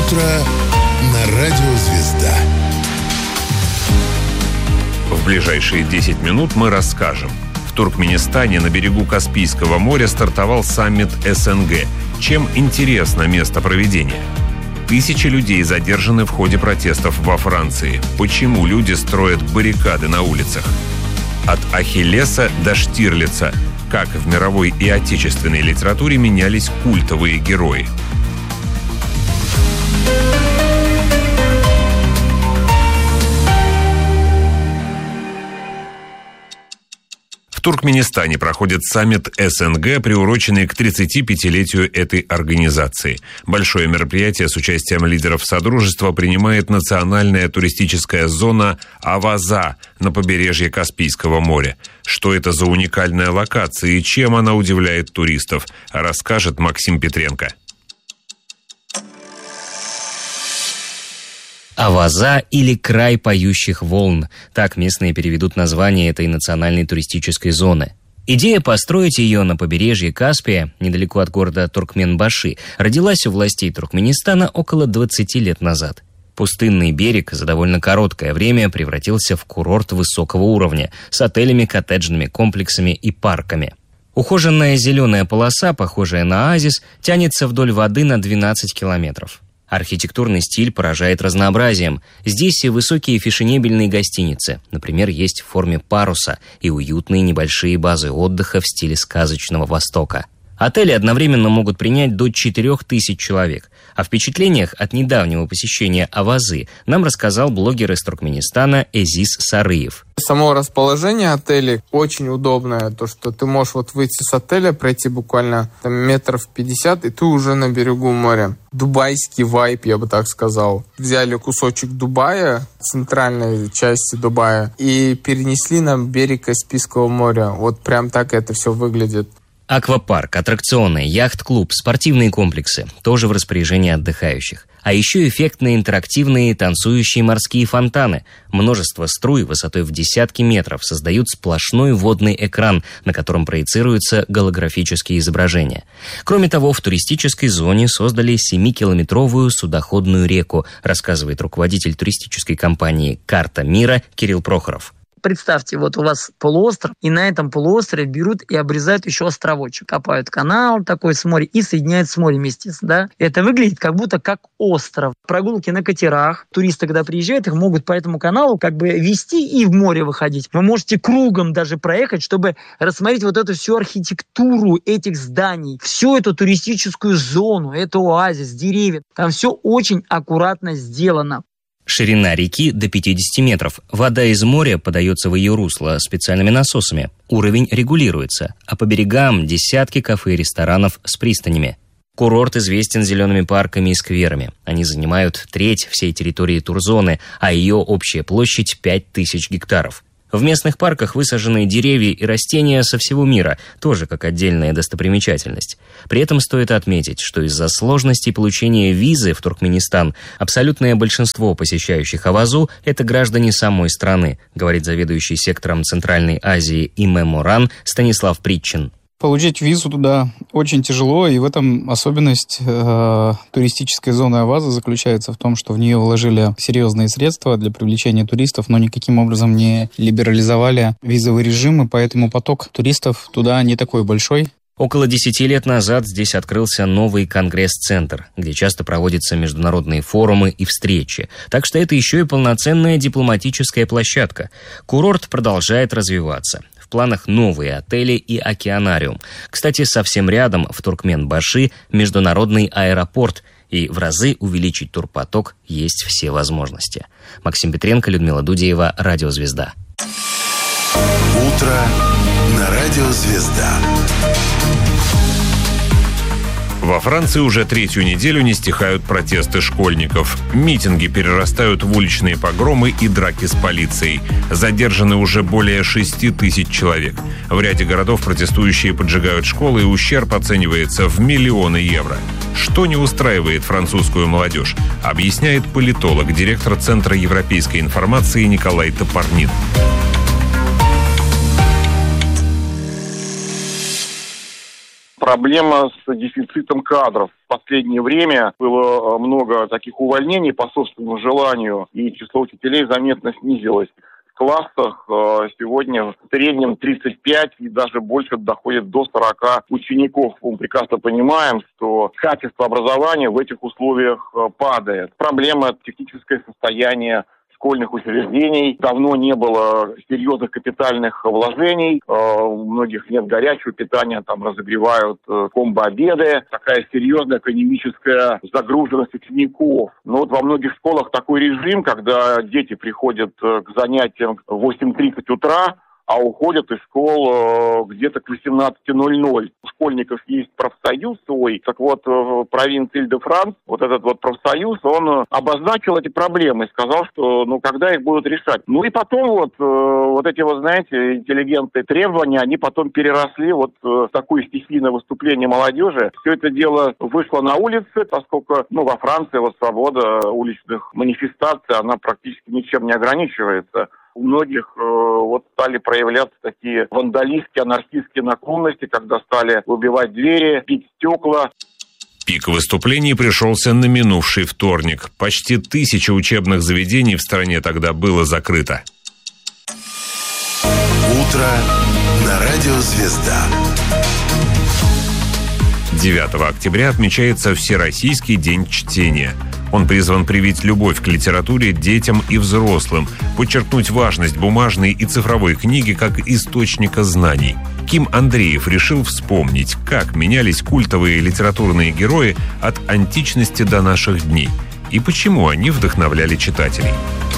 Утро на радио «Звезда». В ближайшие 10 минут мы расскажем. В Туркменистане на берегу Каспийского моря стартовал саммит СНГ. Чем интересно место проведения? Тысячи людей задержаны в ходе протестов во Франции. Почему люди строят баррикады на улицах? От Ахиллеса до Штирлица. Как в мировой и отечественной литературе менялись культовые герои. В Туркменистане проходит саммит СНГ, приуроченный к 35-летию этой организации. Большое мероприятие с участием лидеров Содружества принимает национальная туристическая зона Аваза на побережье Каспийского моря. Что это за уникальная локация и чем она удивляет туристов, расскажет Максим Петренко. Аваза или край поющих волн. Так местные переведут название этой национальной туристической зоны. Идея построить ее на побережье Каспия, недалеко от города Туркменбаши, родилась у властей Туркменистана около 20 лет назад. Пустынный берег за довольно короткое время превратился в курорт высокого уровня с отелями, коттеджными комплексами и парками. Ухоженная зеленая полоса, похожая на оазис, тянется вдоль воды на 12 километров. Архитектурный стиль поражает разнообразием. Здесь и высокие фешенебельные гостиницы, например, есть в форме паруса, и уютные небольшие базы отдыха в стиле сказочного Востока. Отели одновременно могут принять до 4000 человек. О впечатлениях от недавнего посещения Авазы нам рассказал блогер из Туркменистана Эзис Сарыев. Само расположение отелей очень удобное. То, что ты можешь выйти с отеля, пройти буквально метров 50, и ты уже на берегу моря. Дубайский вайб, я бы так сказал. Взяли кусочек Дубая, центральной части Дубая, и перенесли на берег Каспийского моря. Вот прям так это все выглядит. Аквапарк, аттракционы, яхт-клуб, спортивные комплексы – тоже в распоряжении отдыхающих. А еще эффектные интерактивные танцующие морские фонтаны. Множество струй высотой в десятки метров создают сплошной водный экран, на котором проецируются голографические изображения. Кроме того, в туристической зоне создали 7-километровую судоходную реку, рассказывает руководитель туристической компании «Карта мира» Кирилл Прохоров. Представьте, вот у вас полуостров, и на этом полуострове берут и обрезают еще островочек. Копают канал такой с моря и соединяют с морем, естественно. Да? Это выглядит как будто как остров. Прогулки на катерах. Туристы, когда приезжают, их могут по этому каналу как бы вести и в море выходить. Вы можете кругом даже проехать, чтобы рассмотреть вот эту всю архитектуру этих зданий, всю эту туристическую зону, это оазис, деревья. Там все очень аккуратно сделано. Ширина реки до 50 метров. Вода из моря подается в ее русло специальными насосами. Уровень регулируется, а по берегам десятки кафе и ресторанов с пристанями. Курорт известен зелеными парками и скверами. Они занимают треть всей территории турзоны, а ее общая площадь 5000 гектаров. В местных парках высажены деревья и растения со всего мира, тоже как отдельная достопримечательность. При этом стоит отметить, что из-за сложности получения визы в Туркменистан абсолютное большинство посещающих Авазу – это граждане самой страны, говорит заведующий сектором Центральной Азии ИМЭ-Моран Станислав Притчин. Получить визу туда очень тяжело, и в этом особенность туристической зоны Аваза заключается в том, что в нее вложили серьезные средства для привлечения туристов, но никаким образом не либерализовали визовый режим, и поэтому поток туристов туда не такой большой. Около 10 лет назад здесь открылся новый конгресс-центр, где часто проводятся международные форумы и встречи. Так что это еще и полноценная дипломатическая площадка. Курорт продолжает развиваться. В планах новые отели и океанариум. Кстати, совсем рядом, в Туркменбаши, международный аэропорт. И в разы увеличить турпоток есть все возможности. Максим Петренко, Людмила Дудеева, Радио «Звезда». Утро на Радио «Звезда». Во Франции уже 3-ю неделю не стихают протесты школьников. Митинги перерастают в уличные погромы и драки с полицией. Задержаны уже более 6000 человек. В ряде городов протестующие поджигают школы, и ущерб оценивается в миллионы евро. Что не устраивает французскую молодежь, объясняет политолог, директор Центра европейской информации Николай Топорнин. По проблема с дефицитом кадров. В последнее время было много таких увольнений по собственному желанию, и число учителей заметно снизилось. В классах сегодня в среднем 35 и даже больше доходит до 40 учеников. Мы прекрасно понимаем, что качество образования в этих условиях падает. Проблема – техническое состояние школьных учреждений. Давно не было серьезных капитальных вложений. У многих нет горячего питания, там разогревают комбо-обеды. Такая серьезная экономическая загруженность учеников. Но вот во многих школах такой режим, когда дети приходят к занятиям в 8:30 утра, а уходят из школ где-то к 18:00. У школьников есть профсоюз свой. Так вот, в провинции Иль-де-Франс вот этот вот профсоюз, он обозначил эти проблемы и сказал, что когда их будут решать. И потом вот эти знаете, интеллигентные требования, они потом переросли в такое стихийное выступление молодежи. Все это дело вышло на улицы, поскольку во Франции свобода уличных манифестаций, она практически ничем не ограничивается. У многих стали проявляться такие вандалистские, анархистские наклонности, когда стали выбивать двери, бить стекла. Пик выступлений пришелся на минувший вторник. Почти 1000 учебных заведений в стране тогда было закрыто. Утро на радио «Звезда». 9 октября отмечается Всероссийский день чтения. Он призван привить любовь к литературе детям и взрослым, подчеркнуть важность бумажной и цифровой книги как источника знаний. Ким Андреев решил вспомнить, как менялись культовые литературные герои от античности до наших дней и почему они вдохновляли читателей.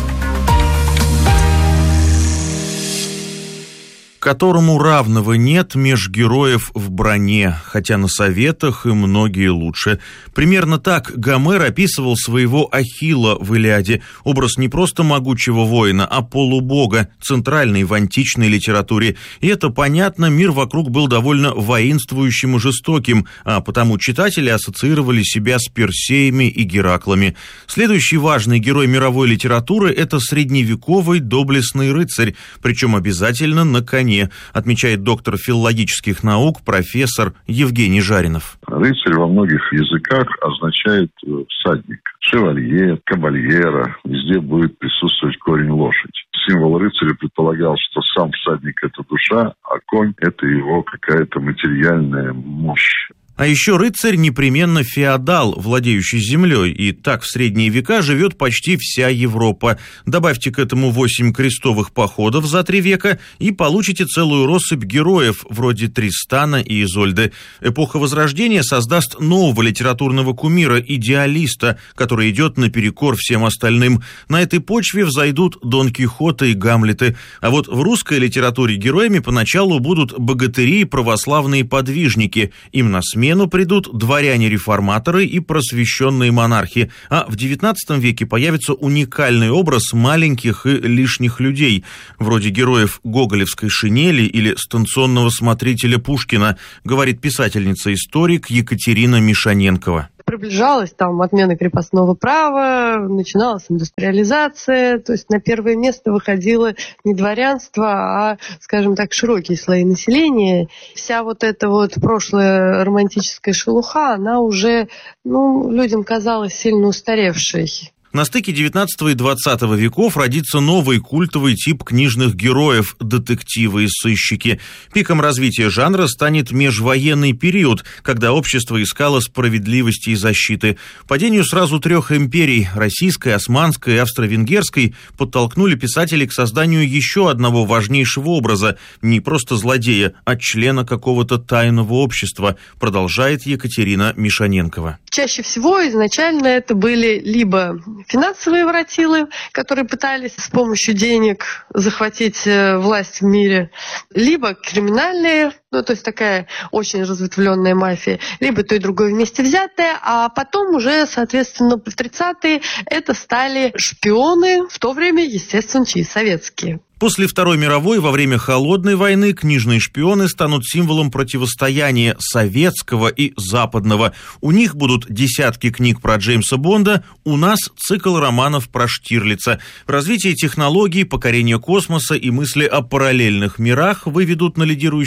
Которому равного нет меж героев в броне, хотя на советах и многие лучше. Примерно так Гомер описывал своего Ахилла в «Илиаде». Образ не просто могучего воина, а полубога, центральный в античной литературе. И это понятно, мир вокруг был довольно воинствующим и жестоким, а потому читатели ассоциировали себя с Персеями и Гераклами. Следующий важный герой мировой литературы – это средневековый доблестный рыцарь, причем обязательно на коне, отмечает доктор филологических наук, профессор Евгений Жаринов. Рыцарь во многих языках означает всадник. Шевалье, кабальера, везде будет присутствовать корень лошадь. Символ рыцаря предполагал, что сам всадник – это душа, а конь – это его какая-то материальная мощь. А еще рыцарь непременно феодал, владеющий землей, и так в средние века живет почти вся Европа. Добавьте к этому 8 крестовых походов за 3 века и получите целую россыпь героев, вроде Тристана и Изольды. Эпоха Возрождения создаст нового литературного кумира, идеалиста, который идет наперекор всем остальным. На этой почве взойдут Дон Кихоты и Гамлеты. А вот в русской литературе героями поначалу будут богатыри и православные подвижники. Им на смену придут дворяне-реформаторы и просвещенные монархи, а в XIX веке появится уникальный образ маленьких и лишних людей, вроде героев гоголевской шинели или станционного смотрителя Пушкина, говорит писательница-историк Екатерина Мишаненкова. Приближалась отмена крепостного права, начиналась индустриализация, то есть на первое место выходило не дворянство, а, скажем так, широкие слои населения. Вся эта прошлая романтическая шелуха, она уже, людям казалась сильно устаревшей. На стыке XIX и XX веков родится новый культовый тип книжных героев – детективы и сыщики. Пиком развития жанра станет межвоенный период, когда общество искало справедливости и защиты. Падению сразу 3 империй – российской, османской и австро-венгерской – подтолкнули писателей к созданию еще одного важнейшего образа – не просто злодея, а члена какого-то тайного общества, продолжает Екатерина Мишаненкова. Чаще всего изначально это были либо финансовые воротилы, которые пытались с помощью денег захватить власть в мире, либо криминальные, то есть такая очень разветвленная мафия, либо то и другое вместе взятое, а потом уже, соответственно, в 30-е это стали шпионы, в то время, естественно, советские. После Второй мировой, во время Холодной войны, книжные шпионы станут символом противостояния советского и западного. У них будут десятки книг про Джеймса Бонда, у нас цикл романов про Штирлица. Развитие технологий, покорение космоса и мысли о параллельных мирах выведут на лидирующие позиции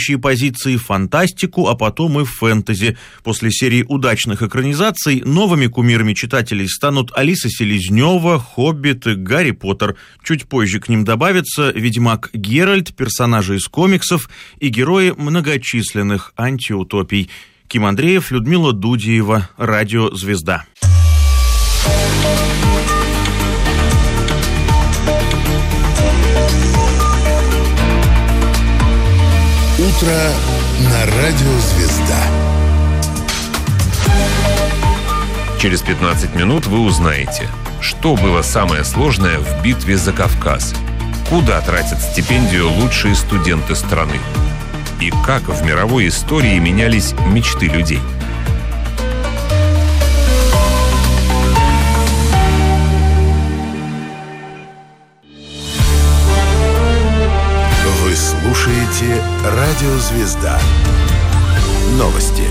традиции, фантастику, а потом и фэнтези. После серии удачных экранизаций новыми кумирами читателей станут Алиса Селезнева, Хоббит и Гарри Поттер. Чуть позже к ним добавятся Ведьмак Геральт, персонажи из комиксов и герои многочисленных антиутопий. Ким Андреев, Людмила Дудиева, Радио «Звезда». Утро на Радио «Звезда». Через 15 минут вы узнаете, что было самое сложное в битве за Кавказ, куда тратят стипендию лучшие студенты страны и как в мировой истории менялись мечты людей. Вы слушаете Радио «Звезда». Новости.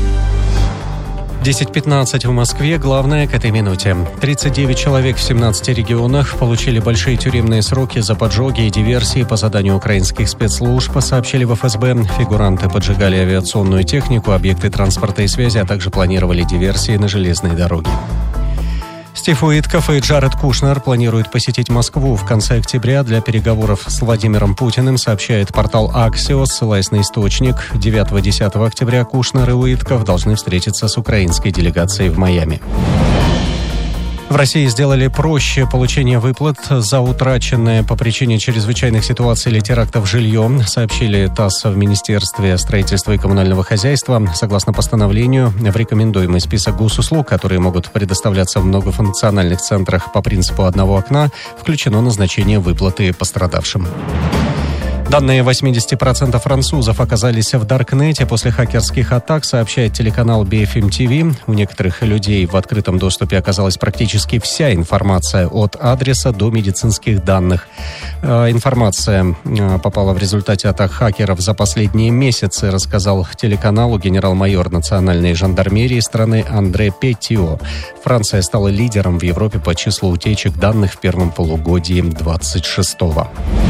10:15 в Москве. Главное к этой минуте. 39 человек в 17 регионах получили большие тюремные сроки за поджоги и диверсии по заданию украинских спецслужб, сообщили в ФСБ. Фигуранты поджигали авиационную технику, объекты транспорта и связи, а также планировали диверсии на железной дороге. Стив Уитков и Джаред Кушнер планируют посетить Москву в конце октября для переговоров с Владимиром Путиным, сообщает портал Axios, ссылаясь на источник. 9-10 октября Кушнер и Уитков должны встретиться с украинской делегацией в Майами. В России сделали проще получение выплат за утраченное по причине чрезвычайных ситуаций или терактов жилье, сообщили ТАСС в Министерстве строительства и коммунального хозяйства. Согласно постановлению, в рекомендуемый список госуслуг, которые могут предоставляться в многофункциональных центрах по принципу одного окна, включено назначение выплаты пострадавшим. Данные 80% французов оказались в Даркнете после хакерских атак, сообщает телеканал BFM TV. У некоторых людей в открытом доступе оказалась практически вся информация от адреса до медицинских данных. Информация попала в результате атак хакеров за последние месяцы, рассказал телеканалу генерал-майор национальной жандармерии страны Андре Петтио. Франция стала лидером в Европе по числу утечек данных в первом полугодии 26-го.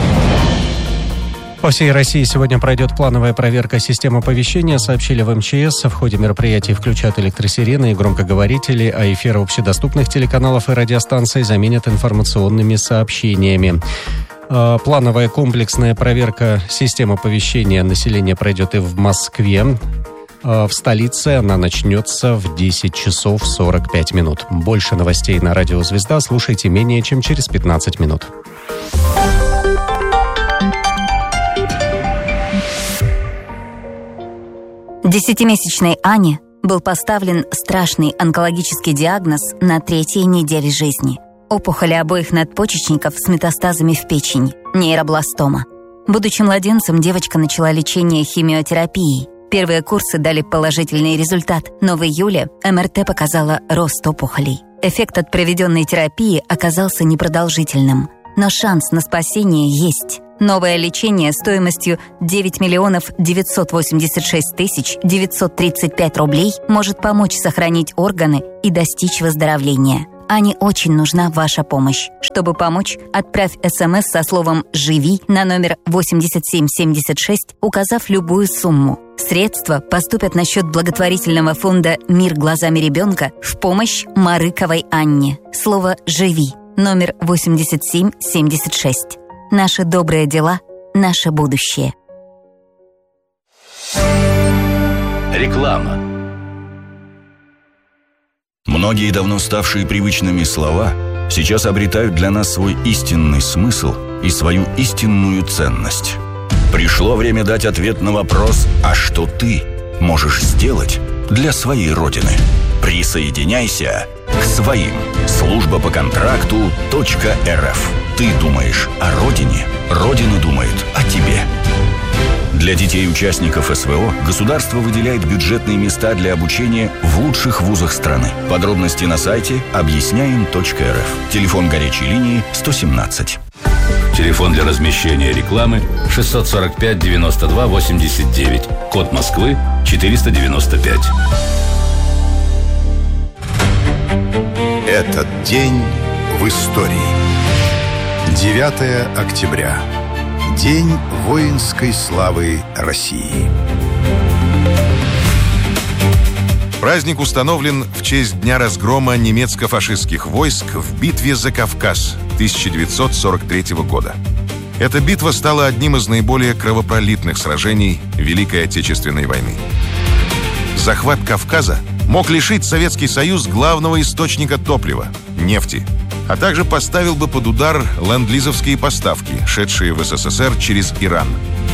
По всей России сегодня пройдет плановая проверка систем оповещения, сообщили в МЧС. В ходе мероприятий включат электросирены и громкоговорители, а эфиры общедоступных телеканалов и радиостанций заменят информационными сообщениями. Плановая комплексная проверка систем оповещения населения пройдет и в Москве. В столице она начнется в 10 часов 45 минут. Больше новостей на Радио «Звезда» слушайте менее чем через 15 минут. Десятимесячной Ане был поставлен страшный онкологический диагноз на 3-й неделе жизни. Опухоли обоих надпочечников с метастазами в печень, нейробластома. Будучи младенцем, девочка начала лечение химиотерапией. Первые курсы дали положительный результат, но в июле МРТ показала рост опухолей. Эффект от проведенной терапии оказался непродолжительным, но шанс на спасение есть. Новое лечение стоимостью 9 986 935 рублей может помочь сохранить органы и достичь выздоровления. Ане очень нужна ваша помощь. Чтобы помочь, отправь СМС со словом «Живи» на номер 8776, указав любую сумму. Средства поступят на счет благотворительного фонда «Мир глазами ребенка» в помощь Марыковой Анне. Слово «Живи» номер 8776. Наши добрые дела – наше будущее. Реклама. Многие давно ставшие привычными слова сейчас обретают для нас свой истинный смысл и свою истинную ценность. Пришло время дать ответ на вопрос: а что ты можешь сделать для своей Родины? Присоединяйся к своим. Служба по контракту .рф. Ты думаешь о Родине, Родина думает о тебе. Для детей-участников СВО государство выделяет бюджетные места для обучения в лучших вузах страны. Подробности на сайте объясняем.рф. Телефон горячей линии 117. Телефон для размещения рекламы 645 92 89. Код Москвы 495. Этот день в истории. 9 октября. День воинской славы России. Праздник установлен в честь дня разгрома немецко-фашистских войск в битве за Кавказ 1943 года. Эта битва стала одним из наиболее кровопролитных сражений Великой Отечественной войны. Захват Кавказа мог лишить Советский Союз главного источника топлива – нефти, а также поставил бы под удар ленд-лизовские поставки, шедшие в СССР через Иран.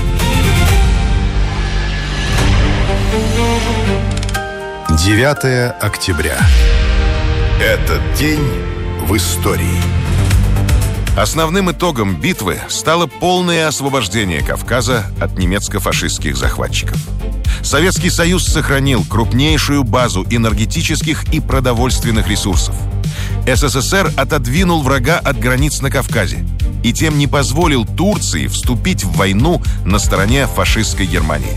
— 9 октября. Этот день в истории. Основным итогом битвы стало полное освобождение Кавказа от немецко-фашистских захватчиков. Советский Союз сохранил крупнейшую базу энергетических и продовольственных ресурсов. СССР отодвинул врага от границ на Кавказе и тем не позволил Турции вступить в войну на стороне фашистской Германии.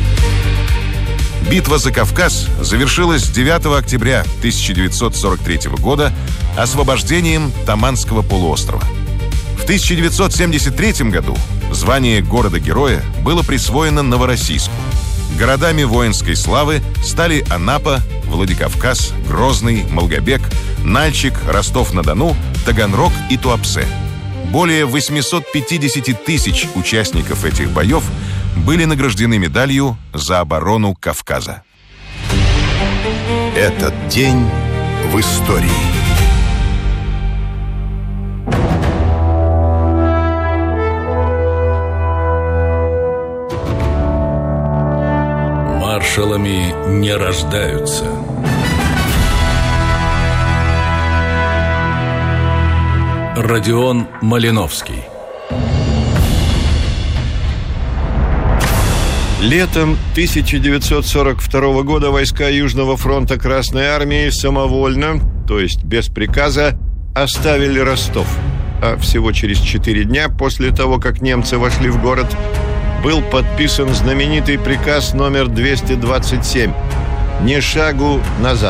Битва за Кавказ завершилась 9 октября 1943 года освобождением Таманского полуострова. В 1973 году звание города-героя было присвоено Новороссийску. Городами воинской славы стали Анапа, Владикавказ, Грозный, Малгобек, Нальчик, Ростов-на-Дону, Таганрог и Туапсе. Более 850 тысяч участников этих боев были награждены медалью за оборону Кавказа. Этот день в истории. Маршалами не рождаются. Родион Малиновский. Летом 1942 года войска Южного фронта Красной Армии самовольно, то есть без приказа, оставили Ростов. А всего через 4 дня после того, как немцы вошли в город, был подписан знаменитый приказ номер 227 «Ни шагу назад».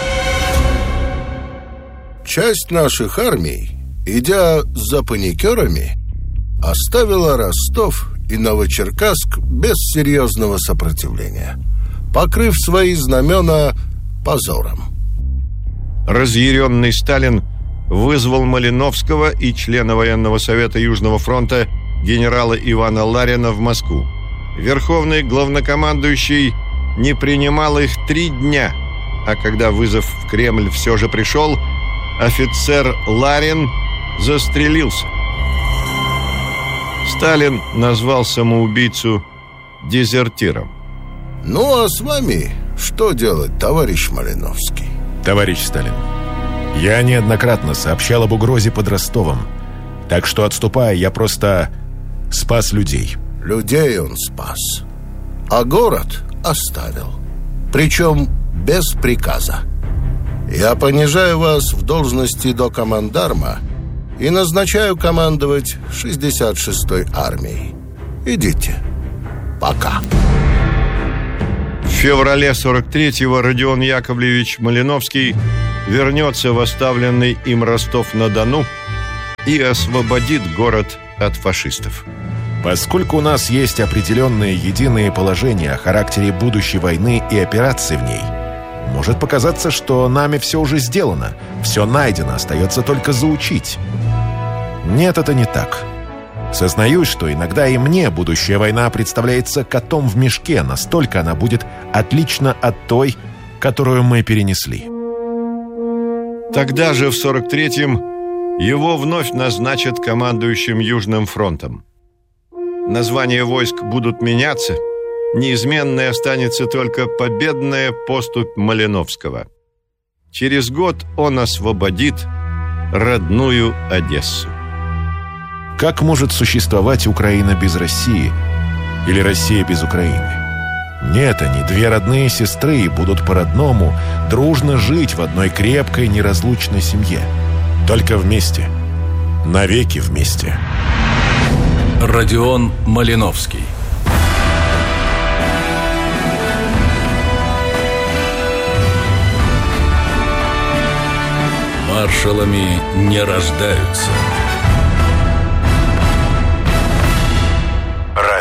Часть наших армий, идя за паникерами, оставила Ростов и Новочеркасск без серьезного сопротивления, покрыв свои знамена позором. Разъяренный Сталин вызвал Малиновского и члена военного совета Южного фронта генерала Ивана Ларина в Москву. Верховный главнокомандующий не принимал их 3 дня, а когда вызов в Кремль все же пришел, офицер Ларин застрелился. Сталин назвал самоубийцу дезертиром. Ну а с вами что делать, товарищ Малиновский? Товарищ Сталин, я неоднократно сообщал об угрозе под Ростовом. Так что, отступая, я просто спас людей. Людей он спас, а город оставил. Причем без приказа. Я понижаю вас в должности до командарма и назначаю командовать 66-й армией. Идите. Пока. В феврале 43-го Родион Яковлевич Малиновский вернется в оставленный им Ростов-на-Дону и освободит город от фашистов. Поскольку у нас есть определенные единые положения о характере будущей войны и операций в ней, может показаться, что нами все уже сделано, все найдено, остается только заучить. Нет, это не так. Сознаюсь, что иногда и мне будущая война представляется котом в мешке, настолько она будет отлична от той, которую мы перенесли. Тогда же, в 43-м, его вновь назначат командующим Южным фронтом. Названия войск будут меняться, неизменной останется только победная поступь Малиновского. Через год он освободит родную Одессу. Как может существовать Украина без России? Или Россия без Украины? Нет, они, 2 родные сестры, будут по-родному дружно жить в одной крепкой, неразлучной семье. Только вместе. Навеки вместе. Родион Малиновский. Маршалами не рождаются.